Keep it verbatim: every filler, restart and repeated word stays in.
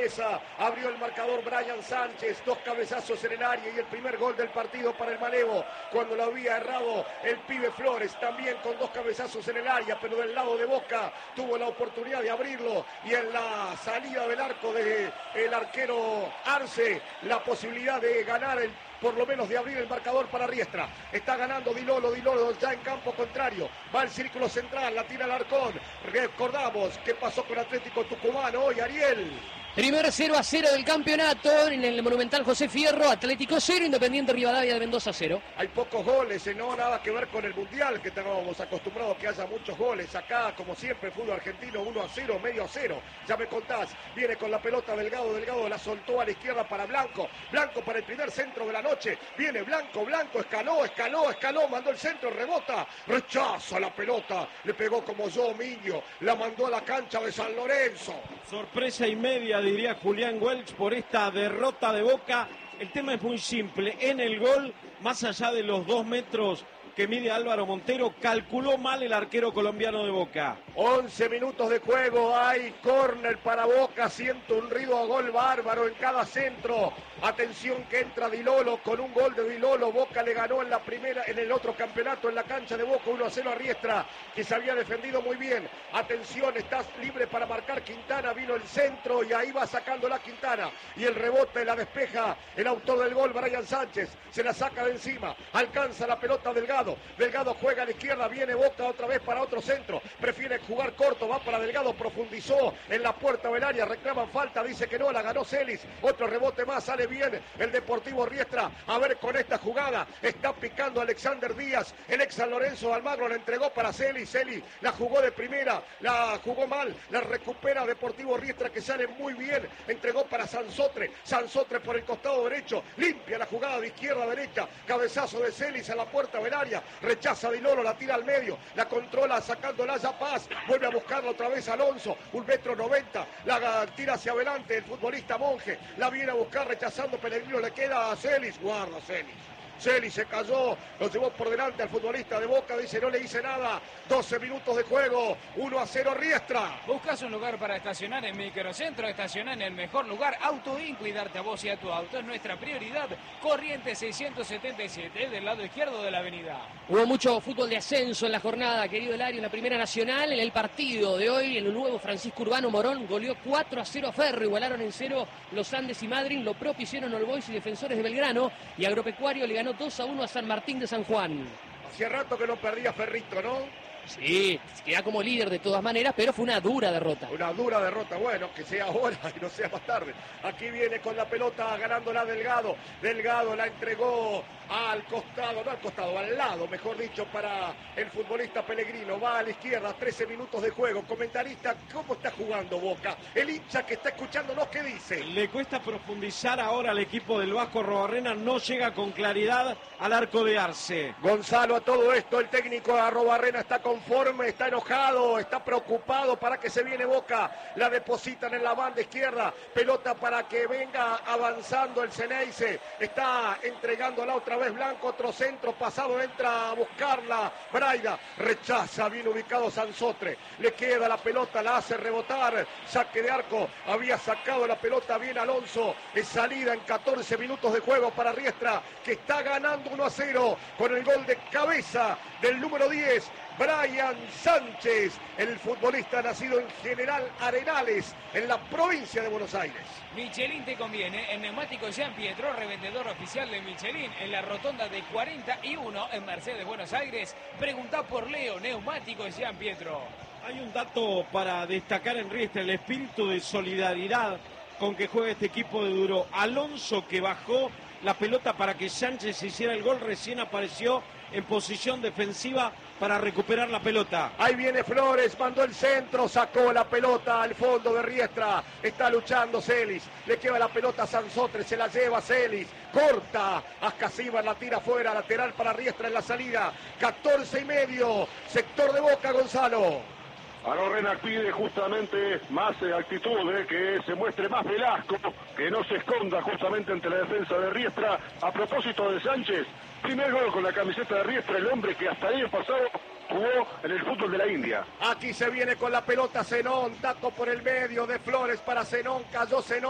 cabeza, abrió el marcador Brian Sánchez, dos cabezazos en el área y el primer gol del partido para el Malevo, cuando lo había errado el pibe Flores, también con dos cabezazos en el área, pero del lado de Boca tuvo la oportunidad de abrirlo y en la salida del arco del arquero Arce, la posibilidad de ganar el por lo menos de abrir el marcador para Riestra. Está ganando Di Lolo, Di Lolo ya en campo contrario, va al círculo central, la tira Alarcón. Recordamos qué pasó con Atlético Tucumán hoy, Ariel. Primer cero a cero del campeonato en el Monumental José Fierro, Atlético cero, Independiente Rivadavia de Mendoza cero. Hay pocos goles, ¿eh? No nada que ver con el Mundial, que estábamos acostumbrados que haya muchos goles. Acá, como siempre, fútbol argentino, uno a cero, medio a cero. Ya me contás, viene con la pelota Delgado, Delgado la soltó a la izquierda para Blanco. Blanco para el primer centro de la noche. Viene Blanco, Blanco, escaló, escaló, escaló, mandó el centro, rebota, rechaza la pelota. Le pegó como yo, Miño, la mandó a la cancha de San Lorenzo. Sorpresa y media, diría Julián Welch, por esta derrota de Boca. El tema es muy simple. En el gol, más allá de los dos metros que mide Álvaro Montero, calculó mal el arquero colombiano de Boca. once minutos de juego, hay córner para Boca, siento un ruido a gol bárbaro en cada centro. Atención que entra Di Lolo con un gol de Di Lolo. Boca le ganó en la primera, en el otro campeonato en la cancha de Boca uno a cero a Riestra, que se había defendido muy bien. Atención, estás libre para marcar Quintana, vino el centro y ahí va sacando la Quintana. Y el rebote la despeja el autor del gol, Brian Sánchez, se la saca de encima, alcanza la pelota Delgado. Delgado juega a la izquierda, viene Boca otra vez para otro centro, prefiere jugar corto, va para Delgado, profundizó en la puerta del área, reclaman falta, dice que no, la ganó Celis, otro rebote más, sale bien el Deportivo Riestra. A ver con esta jugada, está picando Alexander Díaz, el ex San Lorenzo. Almagro la entregó para Celis, Celis la jugó de primera, la jugó mal, la recupera Deportivo Riestra, que sale muy bien, entregó para Sansotre, Sansotre por el costado derecho, limpia la jugada de izquierda a derecha, cabezazo de Celis a la puerta del área, rechaza Di Lolo, la tira al medio, la controla sacándola ya Paz, vuelve a buscarla otra vez Alonso, un metro noventa, la tira hacia adelante el futbolista Monje, la viene a buscar rechazando Pellegrino, le queda a Celis, guarda Celis. Celis se cayó, lo llevó por delante al futbolista de Boca, dice no le hice nada, doce minutos de juego, uno a cero Riestra. Buscas un lugar para estacionar en Microcentro, estacionar en el mejor lugar, Autoin, cuidarte a vos y a tu auto es nuestra prioridad. Corrientes seiscientos setenta y siete, del lado izquierdo de la avenida. Hubo mucho fútbol de ascenso en la jornada, querido Elario, en la Primera Nacional. En el partido de hoy, en el nuevo Francisco Urbano Morón goleó cuatro a cero a Ferro, igualaron en cero los Andes y Madryn, lo propio hicieron All Boys y Defensores de Belgrano, y Agropecuario le ganó dos a uno a San Martín de San Juan. Hacía rato que no perdía Ferrito, ¿no? Sí, queda como líder de todas maneras, pero fue una dura derrota. Una dura derrota, bueno, que sea ahora y no sea más tarde. Aquí viene con la pelota ganándola Delgado. Delgado la entregó al costado, no al costado, al lado, mejor dicho, para el futbolista Pellegrino. Va a la izquierda, trece minutos de juego. Comentarista, ¿cómo está jugando Boca? El hincha que está escuchándonos, ¿qué dice? Le cuesta profundizar ahora al equipo del Vasco Arrobarrena, no llega con claridad al arco de Arce. Gonzalo, a todo esto, el técnico de Arrobarrena está conforme, está enojado, está preocupado para que se viene Boca. La depositan en la banda izquierda, pelota para que venga avanzando el Ceneice. Está entregando la otra vez Blanco, otro centro pasado, entra a buscarla Braida, rechaza, bien ubicado Sansotre, le queda la pelota, la hace rebotar, saque de arco, había sacado la pelota bien Alonso, es salida en catorce minutos de juego para Riestra, que está ganando uno a cero con el gol de cabeza del número diez, Brian Sánchez, el futbolista nacido en General Arenales, en la provincia de Buenos Aires. Michelin te conviene, en Neumáticos Jean Pietro, revendedor oficial de Michelin, en la rotonda de cuarenta y uno en Mercedes, Buenos Aires. Preguntá por Leo, Neumáticos Jean Pietro. Hay un dato para destacar en Riestra, el espíritu de solidaridad con que juega este equipo de Duro. Alonso, que bajó la pelota para que Sánchez hiciera el gol, recién apareció en posición defensiva para recuperar la pelota. Ahí viene Flores, mandó el centro, sacó la pelota al fondo de Riestra, está luchando Celis, le queda la pelota a Sansotre, se la lleva Celis, corta, Ascasíbar la tira fuera, lateral para Riestra en la salida, catorce y medio, sector de Boca, Gonzalo. Arrobarrena pide justamente más eh, actitud, eh, que se muestre más Velasco, que no se esconda justamente ante la defensa de Riestra. A propósito de Sánchez, primer gol con la camiseta de Riestra, el hombre que hasta el año pasado jugó en el fútbol de la India. Aquí se viene con la pelota Zenón, taco por el medio de Flores para Zenón, cayó Zenón.